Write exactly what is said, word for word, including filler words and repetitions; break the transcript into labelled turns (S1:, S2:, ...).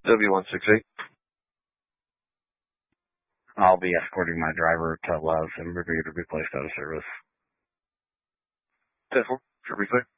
S1: W one six eight.
S2: I'll be escorting my driver to Love and Riviera to be placed out of service.
S1: ten four. Should be clear.